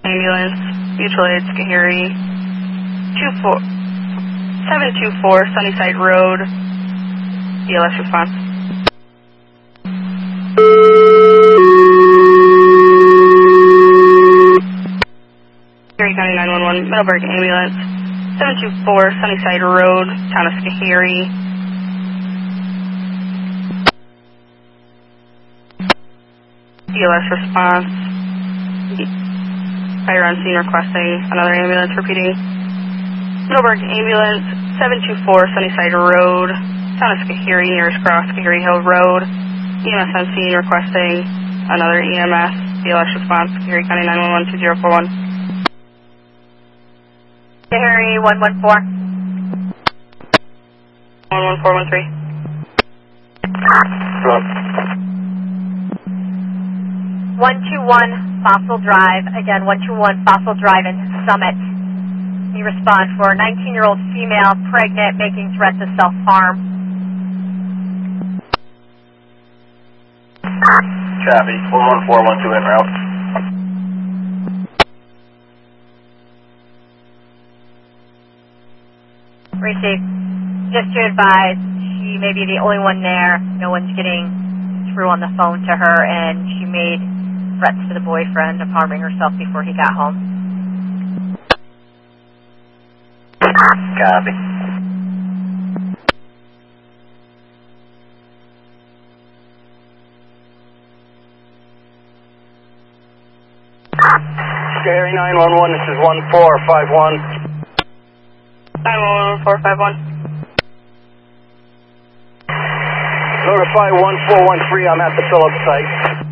ambulance, mutual aid, Skahiri, 724 Sunnyside Road, BLS response. Skahiri County 911, Middleburg ambulance, 724 Sunnyside Road, town of Skahiri. BLS response. Fire on scene requesting another ambulance, repeating. Middleburg ambulance, 724 Sunnyside Road, town of Skahiri, nearest cross, Skahiri Hill Road. EMS on scene requesting another EMS. BLS response, Skahiri County 911, 2041. Skahiri 114. 11413. 121 Fossil Drive, again 121 Fossil Drive in Summit. You respond for 19-year-old female, pregnant, making threats of self-harm. Copy, 41412 en route. Receive. Just to advise, she may be the only one there. No one's getting through on the phone to her, and she made threats to the boyfriend of harming herself before he got home. Copy. Skahiri 911, this is 1451. 911 451. Notify 1413, I'm at the Phillips site.